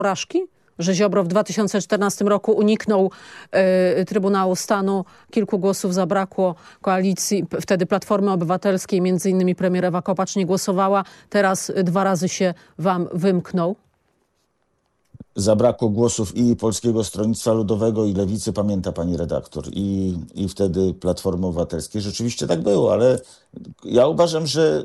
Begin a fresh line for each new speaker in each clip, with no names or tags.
porażki? Że Ziobro w 2014 roku uniknął Trybunału Stanu. Kilku głosów zabrakło koalicji. Wtedy Platformy Obywatelskiej, między innymi premier Ewa Kopacz nie głosowała. Teraz 2 razy się wam wymknął.
Zabrakło głosów i Polskiego Stronnictwa Ludowego, i Lewicy, pamięta pani redaktor, i wtedy Platformy Obywatelskiej. Rzeczywiście tak było, ale ja uważam,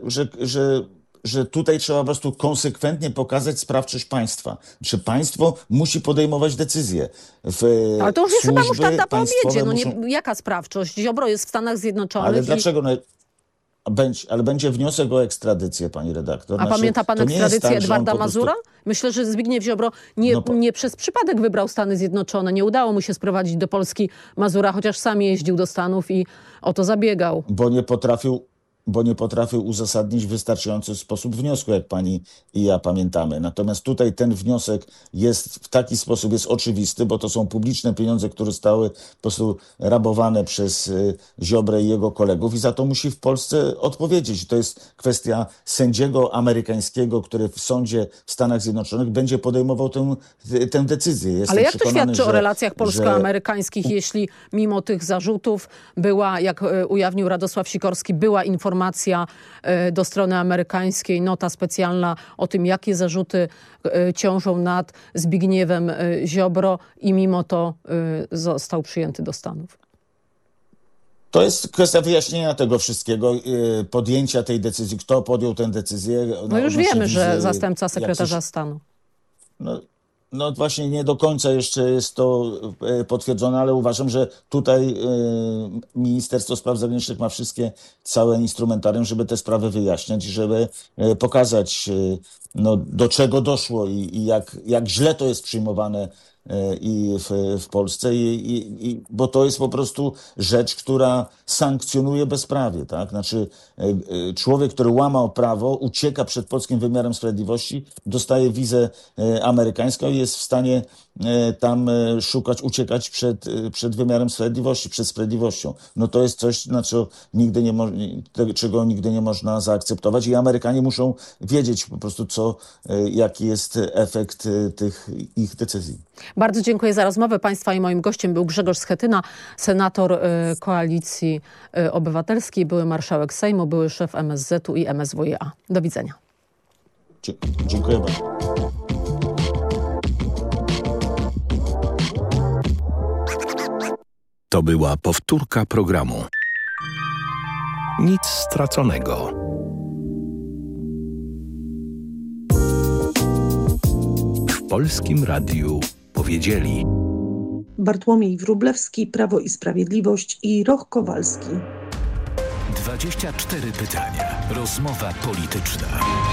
że tutaj trzeba po prostu konsekwentnie pokazać sprawczość państwa. Czy państwo musi podejmować decyzje.
Ale to już jest chyba musztarda po obiedzie. No
muszą...
jaka sprawczość? Ziobro jest w Stanach Zjednoczonych.
Ale dlaczego? Ale będzie wniosek o ekstradycję, pani redaktor.
A pamięta pan ekstradycję
tak,
Edwarda Mazura? Myślę, że Zbigniew Ziobro nie przez przypadek wybrał Stany Zjednoczone. Nie udało mu się sprowadzić do Polski Mazura, chociaż sam jeździł do Stanów i o to zabiegał.
Bo nie potrafił uzasadnić w wystarczający sposób wniosku, jak pani i ja pamiętamy. Natomiast tutaj ten wniosek jest w taki sposób, jest oczywisty, bo to są publiczne pieniądze, które zostały po prostu rabowane przez Ziobrę i jego kolegów i za to musi w Polsce odpowiedzieć. To jest kwestia sędziego amerykańskiego, który w sądzie w Stanach Zjednoczonych będzie podejmował tę decyzję. Jestem
Ale jak to świadczy o relacjach
polsko-amerykańskich,
jeśli mimo tych zarzutów była, jak ujawnił Radosław Sikorski, była informacja do strony amerykańskiej, nota specjalna o tym, jakie zarzuty ciążą nad Zbigniewem Ziobro i mimo to został przyjęty do Stanów?
To jest kwestia wyjaśnienia tego wszystkiego, podjęcia tej decyzji. Kto podjął tę decyzję?
No już wiemy, że zastępca sekretarza stanu.
No właśnie nie do końca jeszcze jest to potwierdzone, ale uważam, że tutaj Ministerstwo Spraw Zagranicznych ma całe instrumentarium, żeby te sprawy wyjaśniać, żeby pokazać, do czego doszło i jak źle to jest przyjmowane i w Polsce, bo to jest po prostu rzecz, która sankcjonuje bezprawie, tak? Znaczy człowiek, który łamał prawo, ucieka przed polskim wymiarem sprawiedliwości, dostaje wizę amerykańską i jest w stanie tam uciekać przed wymiarem sprawiedliwości, przed sprawiedliwością. No to jest coś, czego nigdy nie można zaakceptować i Amerykanie muszą wiedzieć po prostu, jaki jest efekt tych ich decyzji.
Bardzo dziękuję za rozmowę państwa i moim gościem był Grzegorz Schetyna, senator Koalicji Obywatelskiej, były marszałek Sejmu, były szef MSZ-u i MSWiA. Do widzenia.
Dziękuję bardzo.
To była powtórka programu. Nic straconego. W Polskim Radiu powiedzieli
Bartłomiej Wróblewski, Prawo i Sprawiedliwość i Roch Kowalski.
24 pytania. Rozmowa polityczna.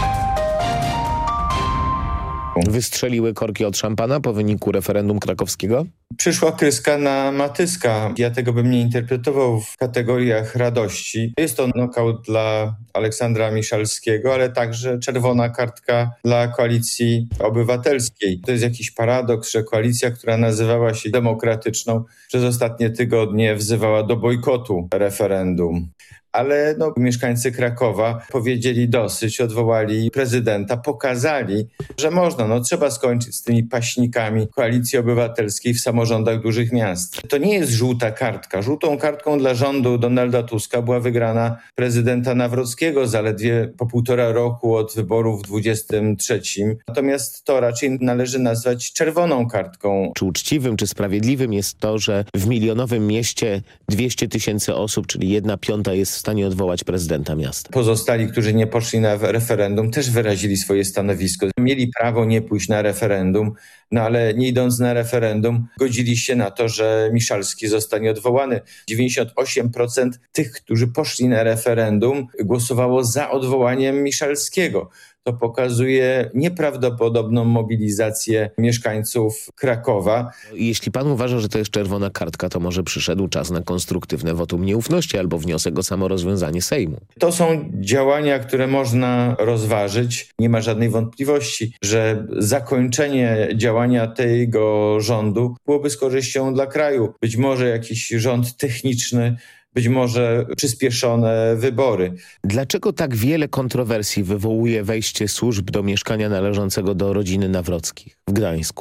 Wystrzeliły korki od szampana po wyniku referendum krakowskiego?
Przyszła kryska na Matyska. Ja tego bym nie interpretował w kategoriach radości. Jest to nokaut dla Aleksandra Miszalskiego, ale także czerwona kartka dla Koalicji Obywatelskiej. To jest jakiś paradoks, że koalicja, która nazywała się demokratyczną, przez ostatnie tygodnie wzywała do bojkotu referendum. Ale mieszkańcy Krakowa powiedzieli dosyć, odwołali prezydenta, pokazali, że można, trzeba skończyć z tymi paśnikami Koalicji Obywatelskiej w samorządach dużych miast. To nie jest żółta kartka. Żółtą kartką dla rządu Donalda Tuska była wygrana prezydenta Nawrockiego zaledwie po 1,5 roku od wyborów w 23. Natomiast to raczej należy nazwać czerwoną kartką.
Czy uczciwym, czy sprawiedliwym jest to, że w milionowym mieście 200 000 osób, czyli 1/5 jest w stanie odwołać prezydenta miasta?
Pozostali, którzy nie poszli na referendum, też wyrazili swoje stanowisko. Mieli prawo nie pójść na referendum, ale nie idąc na referendum, godzili się na to, że Miszalski zostanie odwołany. 98% tych, którzy poszli na referendum, głosowało za odwołaniem Miszalskiego. To pokazuje nieprawdopodobną mobilizację mieszkańców Krakowa.
Jeśli pan uważa, że to jest czerwona kartka, to może przyszedł czas na konstruktywne wotum nieufności albo wniosek o samorozwiązanie Sejmu.
To są działania, które można rozważyć. Nie ma żadnej wątpliwości, że zakończenie działania tego rządu byłoby z korzyścią dla kraju. Być może jakiś rząd techniczny, być może przyspieszone wybory.
Dlaczego tak wiele kontrowersji wywołuje wejście służb do mieszkania należącego do rodziny Nawrockich w Gdańsku?